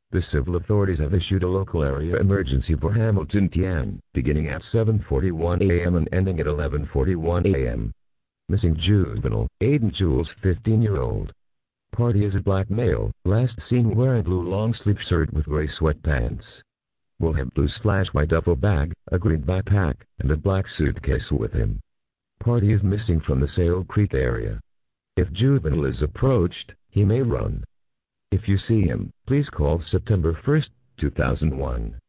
The civil authorities have issued a local area emergency for Hamilton TN, beginning at 7:41 a.m. and ending at 11:41 a.m. Missing juvenile, Aiden Jules, 15-year-old. Party is a black male, last seen wearing blue long-sleeve shirt with gray sweatpants. Will have blue/white duffel bag, a green backpack, and a black suitcase with him. Party is missing from the Sale Creek area. If juvenile is approached, he may run. If you see him, please call September 1, 2001.